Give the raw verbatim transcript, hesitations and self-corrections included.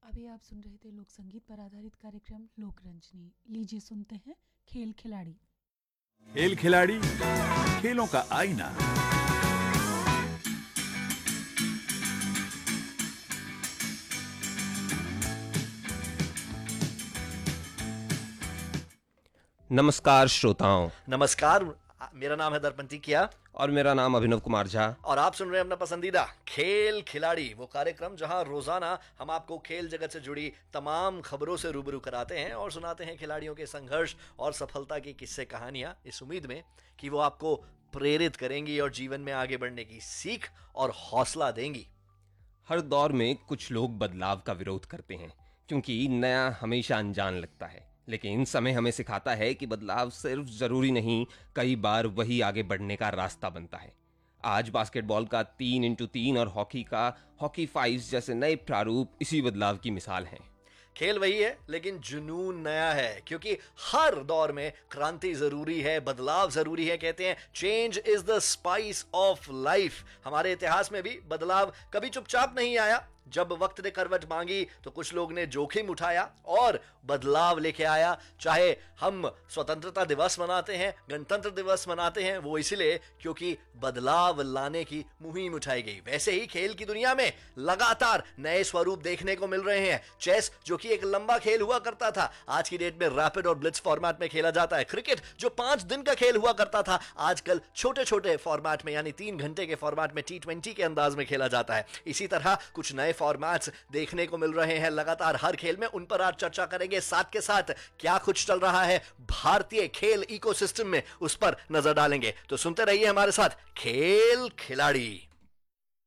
अभी आप सुन रहे थे लोक संगीत पर आधारित कार्यक्रम लोक रंजनी। लीजिए सुनते हैं खेल खिलाड़ी। खेल खिलाड़ी, खेलों का आईना। नमस्कार श्रोताओं। नमस्कार, मेरा नाम है दर्पण टिकिया और मेरा नाम अभिनव कुमार झा और आप सुन रहे हैं अपना पसंदीदा खेल खिलाड़ी, वो कार्यक्रम जहां रोजाना हम आपको खेल जगत से जुड़ी तमाम खबरों से रूबरू कराते हैं और सुनाते हैं खिलाड़ियों के संघर्ष और सफलता की किस्से कहानियां, इस उम्मीद में कि वो आपको प्रेरित करेंगी और जीवन में आगे बढ़ने की सीख और हौसला देंगी। हर दौर में कुछ लोग बदलाव का विरोध करते हैं क्योंकि नया हमेशा अनजान लगता है, लेकिन समय हमें सिखाता है कि बदलाव सिर्फ जरूरी नहीं, कई बार वही आगे बढ़ने का रास्ता बनता है। आज बास्केटबॉल का तीन इंटू तीन और हॉकी का हॉकी फाइव्स जैसे नए प्रारूप इसी बदलाव की मिसाल हैं। खेल वही है लेकिन जुनून नया है, क्योंकि हर दौर में क्रांति जरूरी है, बदलाव जरूरी है। कहते हैं change is the spice of life. हमारे इतिहास में भी बदलाव कभी चुपचाप नहीं आया। जब वक्त ने करवट मांगी तो कुछ लोग ने जोखिम उठाया और बदलाव लेके आया। चाहे हम स्वतंत्रता दिवस मनाते हैं, गणतंत्र दिवस मनाते हैं, वो इसलिए क्योंकि बदलाव लाने की मुहिम उठाई गई। वैसे ही खेल की दुनिया में लगातार नए स्वरूप देखने को मिल रहे हैं। चेस, जो कि एक लंबा खेल हुआ करता था, आज की डेट में रैपिड और ब्लिट्ज फॉर्मेट में खेला जाता है। क्रिकेट, जो पांच दिन का खेल हुआ करता था, आजकल छोटे छोटे फॉर्मेट में यानी तीन घंटे के फॉर्मेट में टी ट्वेंटी के अंदाज में खेला जाता है। इसी तरह कुछ नए फॉर्मेट्स देखने को मिल रहे हैं लगातार हर खेल में। उन पर आज चर्चा करेंगे। साथ के साथ क्या कुछ चल रहा है भारतीय खेल इकोसिस्टम में, उस पर नजर डालेंगे। तो सुनते रहिए हमारे साथ खेल खिलाड़ी।